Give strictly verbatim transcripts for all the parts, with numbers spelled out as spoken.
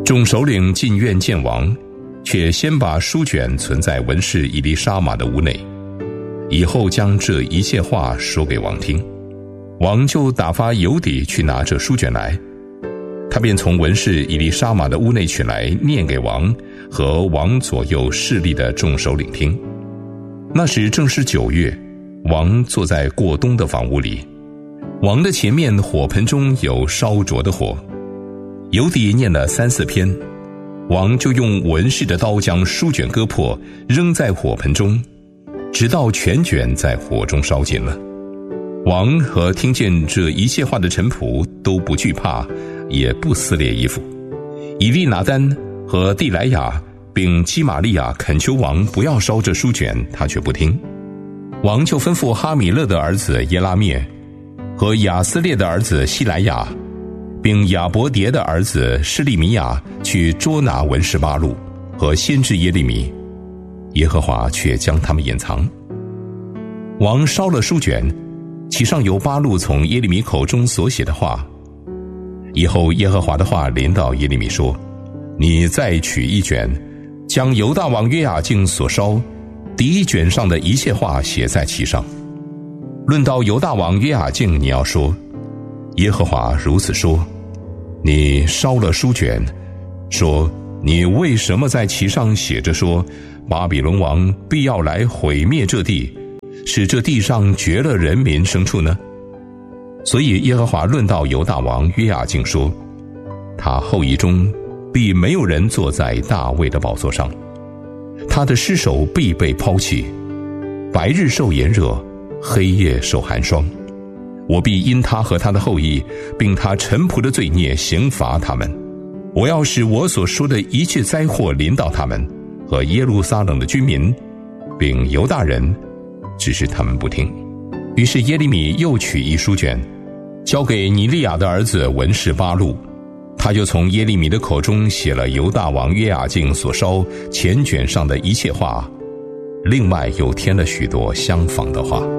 众首领进院见王，却先把书卷存在文士以利沙玛的屋内，以后将这一切话说给王听。王就打发犹底去拿这书卷来，他便从文士以利沙玛的屋内取来，念给王和王左右势力的众首领听。那时正是九月，王坐在过冬的房屋里，王的前面火盆中有烧灼的火。犹底念了三四篇，王就用文士的刀将书卷割破，扔在火盆中，直到全卷在火中烧尽了。王和听见这一切话的臣仆都不惧怕，也不撕裂衣服。以利拿单和地莱雅并基玛利亚恳求王不要烧这书卷，他却不听。王就吩咐哈米勒的儿子耶拉灭和亚斯列的儿子西莱亚并亚伯迭的儿子施利米亚去捉拿文士巴录和先知耶利米，耶和华却将他们掩藏。王烧了书卷，其上有巴录从耶利米口中所写的话。以后耶和华的话临到耶利米说，你再取一卷，将犹大王约雅敬所烧第一卷上的一切话写在其上。论到犹大王约雅敬，你要说，耶和华如此说，你烧了书卷，说你为什么在其上写着说，巴比伦王必要来毁灭这地，使这地上绝了人民牲畜呢？所以耶和华论到犹大王约雅敬说，他后裔中必没有人坐在大卫的宝座上，他的尸首必被抛弃，白日受炎热，黑夜受寒霜。我必因他和他的后裔并他臣仆的罪孽刑罚他们，我要使我所说的一切灾祸临到他们和耶路撒冷的居民并犹大人，只是他们不听。于是耶利米又取一书卷，交给尼利亚的儿子文士巴录，他就从耶利米的口中写了犹大王约雅敬所烧前卷上的一切话，另外又添了许多相仿的话。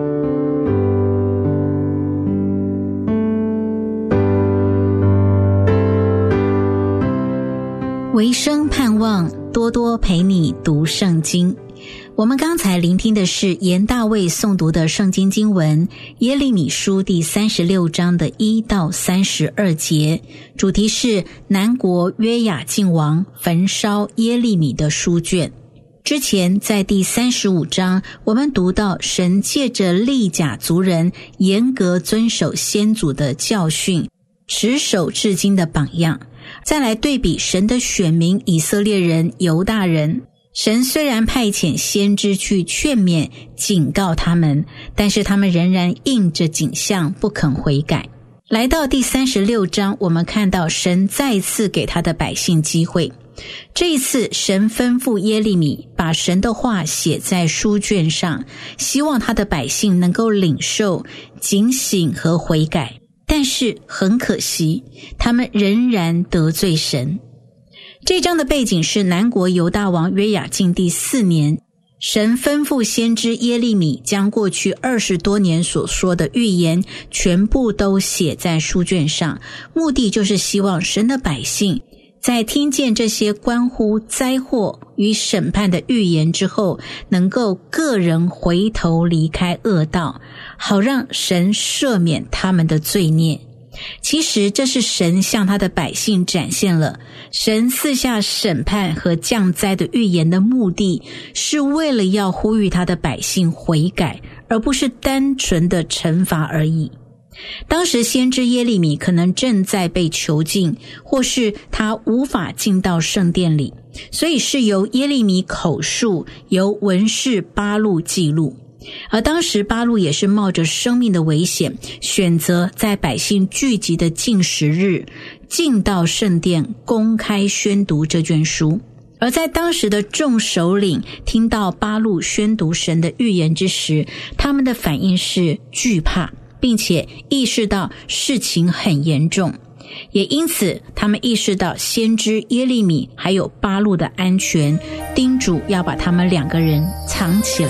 维生盼望多多陪你读圣经。我们刚才聆听的是严大卫诵读的圣经经文耶利米书第三十六章的一到三十二节，主题是南国约雅敬王焚烧耶利米的书卷。之前在第三十五章，我们读到神借着利甲族人严格遵守先祖的教训，持守至今的榜样。再来对比神的选民以色列人犹大人，神虽然派遣先知去劝勉警告他们，但是他们仍然硬着颈项不肯悔改。来到第三十六章，我们看到神再次给他的百姓机会。这一次神吩咐耶利米把神的话写在书卷上，希望他的百姓能够领受、警醒和悔改。但是很可惜，他们仍然得罪神。这章的背景是南国犹大王约雅敬第四年，神吩咐先知耶利米将过去二十多年所说的预言全部都写在书卷上，目的就是希望神的百姓在听见这些关乎灾祸与审判的预言之后，能够个人回头离开恶道，好让神赦免他们的罪孽。其实这是神向他的百姓展现了神赐下审判和降灾的预言的目的，是为了要呼吁他的百姓悔改，而不是单纯的惩罚而已。当时先知耶利米可能正在被囚禁，或是他无法进到圣殿里，所以是由耶利米口述，由文士巴录记录。而当时巴录也是冒着生命的危险，选择在百姓聚集的禁食日进到圣殿公开宣读这卷书。而在当时的众首领听到巴录宣读神的预言之时，他们的反应是惧怕，并且意识到事情很严重，也因此他们意识到先知耶利米还有巴录的安全，叮嘱要把他们两个人藏起来。